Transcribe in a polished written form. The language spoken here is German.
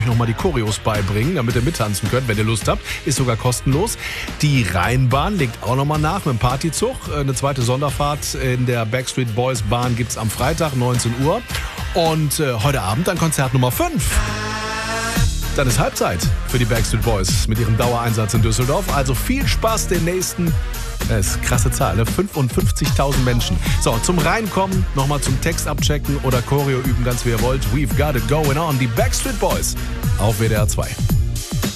nochmal die Choreos beibringen, damit ihr mittanzen könnt, wenn ihr Lust habt. Ist sogar kostenlos. Die Rheinbahn legt auch nochmal nach mit dem Partyzug. Eine zweite Sonderfahrt in der Backstreet Boys Bahn gibt's am Freitag, 19 Uhr. Und heute Abend dann Konzert Nummer 5. Dann ist Halbzeit für die Backstreet Boys mit ihrem Dauereinsatz in Düsseldorf. Also viel Spaß den nächsten, das ist eine krasse Zahl, ne? 55.000 Menschen. So, zum Reinkommen, nochmal zum Text abchecken oder Choreo üben, ganz wie ihr wollt. We've got it going on. Die Backstreet Boys auf WDR 2.